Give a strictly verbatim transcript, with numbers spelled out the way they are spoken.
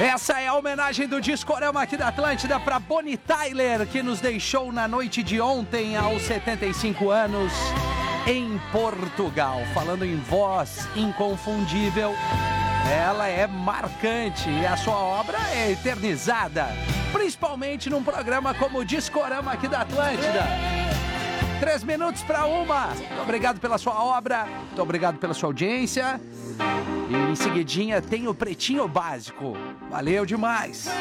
Essa é a homenagem do Discorama aqui da Atlântida para Bonnie Tyler, que nos deixou na noite de ontem aos setenta e cinco anos em Portugal. Falando em voz inconfundível, ela é marcante e a sua obra é eternizada, principalmente num programa como o Discorama aqui da Atlântida. Três minutos para uma. Muito obrigado pela sua obra, muito obrigado pela sua audiência. E em seguidinha tem o Pretinho Básico. Valeu demais.